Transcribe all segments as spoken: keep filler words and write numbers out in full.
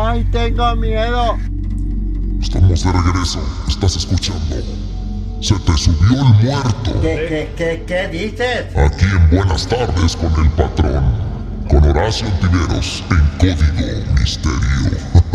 Ay, tengo miedo. Estamos de regreso. Estás escuchando. Se te subió el muerto. ¿Qué, qué, qué, qué dices? Aquí en Buenas Tardes con el Patrón. Con Horacio Antiveros en Código Misterio.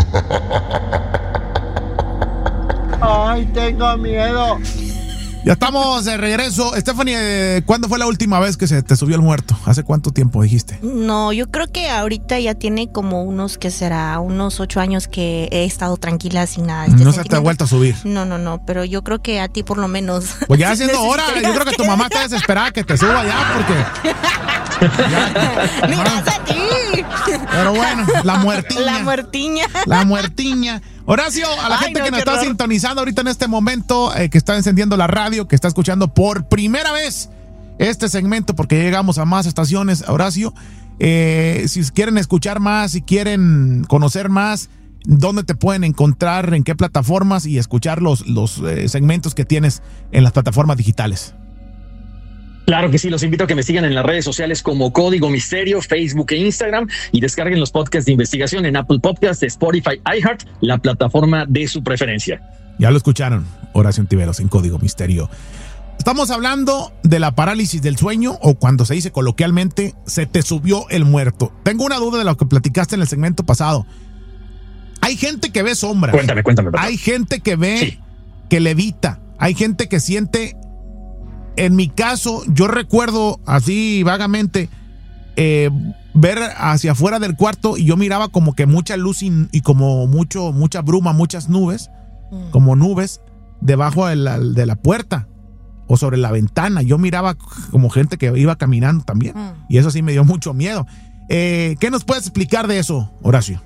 Ay, tengo miedo. Ya estamos de regreso. Stephanie, ¿cuándo fue la última vez que se te subió el muerto? ¿Hace cuánto tiempo dijiste? No, yo creo que ahorita ya tiene como unos, ¿qué será? Unos ocho años que he estado tranquila sin nada. Este no se te ha vuelto a subir. No, no, no, pero yo creo que a ti por lo menos. Pues ya haciendo hora, yo creo que tu mamá está desesperada que te suba ya porque... Ya. Mira, a ti. Pero bueno, la muertiña. La muertiña. La muertiña. Horacio, a la Ay, gente no, que nos qué está horror. sintonizando ahorita en este momento, eh, que está encendiendo la radio, que está escuchando por primera vez este segmento, porque llegamos a más estaciones, Horacio, eh, si quieren escuchar más, si quieren conocer más, ¿dónde te pueden encontrar? ¿En qué plataformas? Y escuchar los, los eh, segmentos que tienes en las plataformas digitales. Claro que sí, los invito a que me sigan en las redes sociales como Código Misterio, Facebook e Instagram, y descarguen los podcasts de investigación en Apple Podcasts, Spotify, iHeart, la plataforma de su preferencia. Ya lo escucharon, Horacio Antiveros en Código Misterio. Estamos hablando de la parálisis del sueño, o cuando se dice coloquialmente, se te subió el muerto. Tengo una duda de lo que platicaste en el segmento pasado. Hay gente que ve sombras. Cuéntame, cuéntame. Papá. Hay gente que ve, sí. que levita. Hay gente que siente... En mi caso, yo recuerdo así vagamente eh, ver hacia afuera del cuarto y yo miraba como que mucha luz y, y como mucho, mucha bruma, muchas nubes, mm. como nubes debajo de la, de la puerta o sobre la ventana. Yo miraba como gente que iba caminando también mm. y eso sí me dio mucho miedo. Eh, ¿Qué nos puedes explicar de eso, Horacio?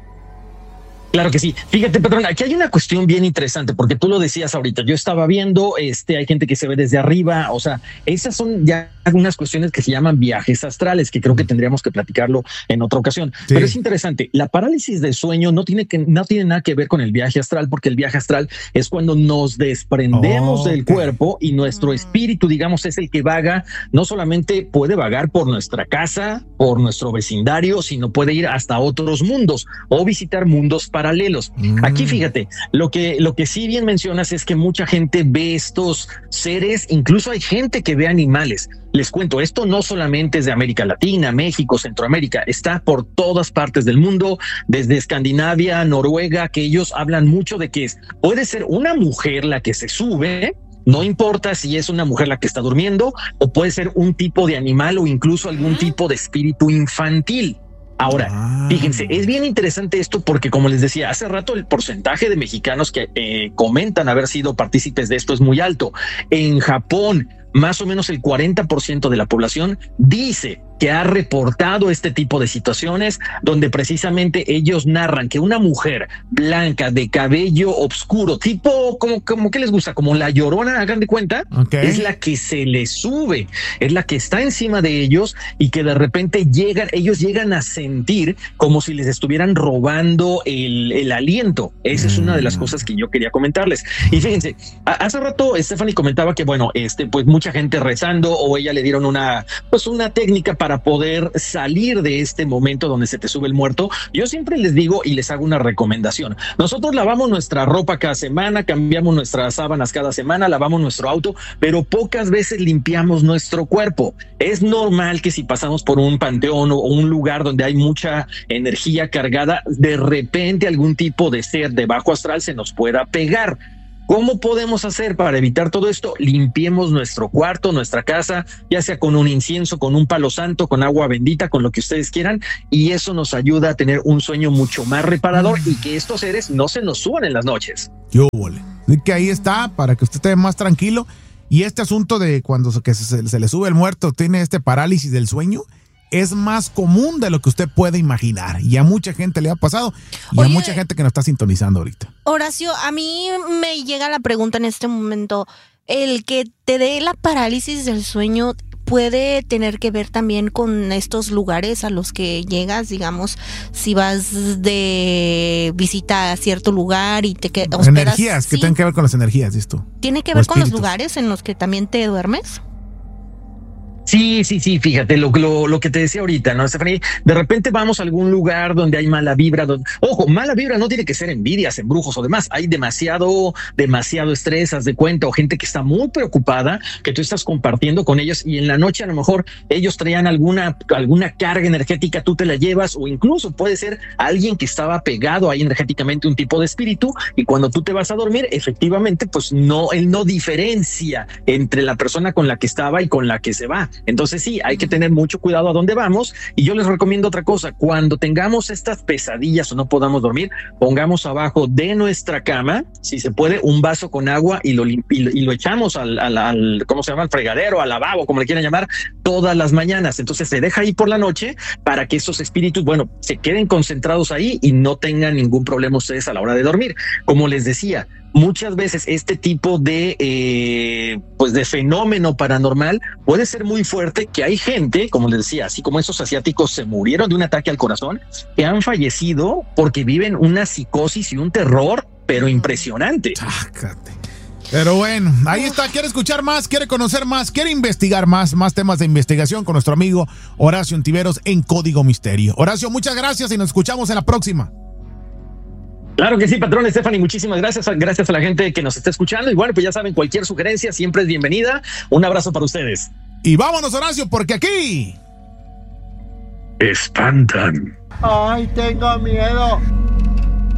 Claro que sí. Fíjate, patrón, aquí hay una cuestión bien interesante, porque tú lo decías ahorita. Yo estaba viendo, este, hay gente que se ve desde arriba. O sea, esas son ya algunas cuestiones que se llaman viajes astrales, que creo que tendríamos que platicarlo en otra ocasión. Sí. Pero es interesante. La parálisis de sueño no tiene que, no tiene nada que ver con el viaje astral, porque el viaje astral es cuando nos desprendemos oh, del okay. cuerpo y nuestro espíritu, digamos, es el que vaga. No solamente puede vagar por nuestra casa, por nuestro vecindario, sino puede ir hasta otros mundos o visitar mundos paralelos. Mm. Aquí fíjate, lo que, lo que sí bien mencionas es que mucha gente ve estos seres, incluso hay gente que ve animales. Les cuento, esto no solamente es de América Latina, México, Centroamérica, está por todas partes del mundo, desde Escandinavia, Noruega, que ellos hablan mucho de que es, puede ser una mujer la que se sube. No importa si es una mujer la que está durmiendo o puede ser un tipo de animal o incluso algún tipo de espíritu infantil. Ahora, ah. fíjense, es bien interesante esto porque, como les decía, hace rato el porcentaje de mexicanos que eh, comentan haber sido partícipes de esto es muy alto. En Japón, más o menos el cuarenta por ciento de la población dice que ha reportado este tipo de situaciones donde precisamente ellos narran que una mujer blanca de cabello oscuro, tipo como, como que les gusta, como la Llorona, hagan de cuenta, okay. es la que se les sube, es la que está encima de ellos y que de repente llegan, ellos llegan a sentir como si les estuvieran robando el, el aliento. Esa es una de las cosas que yo quería comentarles. Y fíjense, hace rato Stephanie comentaba que bueno, este, pues mucha gente rezando o ella le dieron una, pues una técnica para para poder salir de este momento donde se te sube el muerto. Yo siempre les digo y les hago una recomendación. Nosotros lavamos nuestra ropa cada semana, cambiamos nuestras sábanas cada semana, lavamos nuestro auto, pero pocas veces limpiamos nuestro cuerpo. Es normal que si pasamos por un panteón o un lugar donde hay mucha energía cargada, de repente algún tipo de ser de bajo astral se nos pueda pegar. ¿Cómo podemos hacer para evitar todo esto? Limpiemos nuestro cuarto, nuestra casa, ya sea con un incienso, con un palo santo, con agua bendita, con lo que ustedes quieran, y eso nos ayuda a tener un sueño mucho más reparador y que estos seres no se nos suban en las noches. Yo, vole. Así que ahí está, para que usted esté más tranquilo. Y este asunto de cuando se, que se, se le sube el muerto, tiene este parálisis del sueño, es más común de lo que usted puede imaginar. Y a mucha gente le ha pasado. Y Oye, a mucha gente que nos está sintonizando ahorita. Horacio, a mí me llega la pregunta en este momento. ¿El que te dé la parálisis del sueño puede tener que ver también con estos lugares a los que llegas? Digamos, si vas de visita a cierto lugar y te quedas... Energías, ¿sí? que tienen que ver con las energías, ¿dices tú? ¿Tiene que ver con los lugares en los que también te duermes? Sí, sí, sí, fíjate, lo, lo, lo que te decía ahorita, ¿no, Stephanie? De repente vamos a algún lugar donde hay mala vibra. Donde, ojo, mala vibra no tiene que ser envidias, embrujos o demás. Hay demasiado, demasiado estrés, haz de cuenta, o gente que está muy preocupada, que tú estás compartiendo con ellos y en la noche a lo mejor ellos traían alguna, alguna carga energética, tú te la llevas, o incluso puede ser alguien que estaba pegado ahí energéticamente, un tipo de espíritu, y cuando tú te vas a dormir, efectivamente, pues no, él no diferencia entre la persona con la que estaba y con la que se va. Entonces sí, hay que tener mucho cuidado a dónde vamos. Y yo les recomiendo otra cosa: cuando tengamos estas pesadillas o no podamos dormir, pongamos abajo de nuestra cama, si se puede, un vaso con agua y lo, y lo, y lo echamos al, al, al, ¿cómo se llama? Al fregadero, al lavabo, como le quieran llamar, todas las mañanas. Entonces se deja ahí por la noche para que esos espíritus, bueno, se queden concentrados ahí y no tengan ningún problema ustedes a la hora de dormir. Como les decía, muchas veces este tipo de eh, pues de fenómeno paranormal puede ser muy fuerte, que hay gente, como les decía, así como esos asiáticos se murieron de un ataque al corazón, que han fallecido porque viven una psicosis y un terror, pero impresionante. Chácate. Pero bueno, ahí está. ¿Quiere escuchar más? ¿Quiere conocer más? ¿Quiere investigar más? Más temas de investigación con nuestro amigo Horacio Ontiveros en Código Misterio. Horacio, muchas gracias y nos escuchamos en la próxima. Claro que sí, patrón. Stephanie, muchísimas gracias. Gracias a la gente que nos está escuchando. Y bueno, pues ya saben, cualquier sugerencia siempre es bienvenida. Un abrazo para ustedes. Y vámonos, Horacio, porque aquí espantan. Ay, tengo miedo.